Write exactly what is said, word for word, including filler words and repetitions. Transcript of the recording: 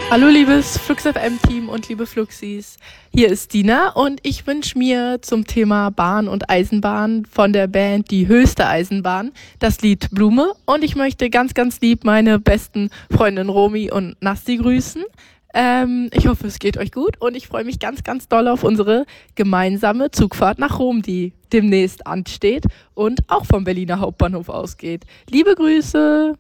Hallo liebes Flux F M-Team und liebe Fluxis, hier ist Dina und ich wünsche mir zum Thema Bahn und Eisenbahn von der Band Die Höchste Eisenbahn das Lied Blume und ich möchte ganz, ganz lieb meine besten Freundinnen Romy und Nasti grüßen. Ähm, ich hoffe, es geht euch gut und ich freue mich ganz, ganz doll auf unsere gemeinsame Zugfahrt nach Rom, die demnächst ansteht und auch vom Berliner Hauptbahnhof ausgeht. Liebe Grüße!